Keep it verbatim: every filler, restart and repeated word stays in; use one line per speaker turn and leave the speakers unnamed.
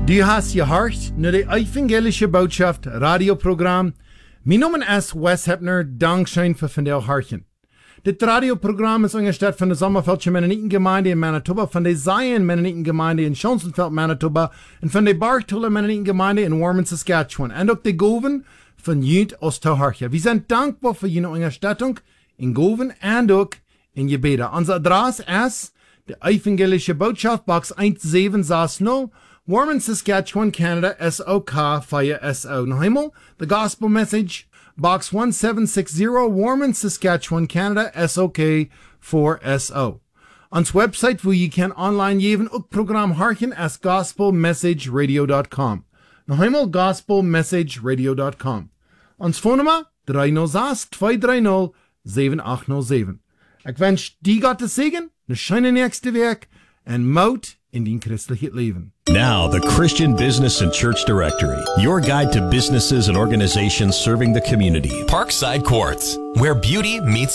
Du hast gehört naar de evangelische Botschaft radioprogramm. Mijn naam is Wes Hepner, dankzij voor vandaag hartjen. Dit radioprogramm is ingesteld van de Sommerveldje Mennonitengemeinde in Manitoba, van de Zion Mennonitengemeinde in Schonsenfeld, Manitoba, en van de Bartola Mennonitengemeinde in Warman, Saskatchewan. En ook de Goven van Junt Oosterhartje. We zijn dankbaar voor jullie ondersteuning in Goven en ook in Gebeden. Onze adres is de Evangelische Botschaft, box one seven six zero, Warman, Saskatchewan, Canada, S O K five S O. Nog eenmaal, the Gospel Message, box one seven six zero, Warman, Saskatchewan, Canada, S O K four S O. Ons website waar je kan online geven ook program harken is gospel message radio dot com. Nog eenmaal gospel message radio dot com. Ons phonenummer three zero six, two three zero, seven eight zero seven. Ik wens die God te zegen, een schöne nächste week en moed in die christelijke leven.
Now, the Christian Business and Church Directory, your guide to businesses and organizations serving the community.
Parkside Courts, where beauty meets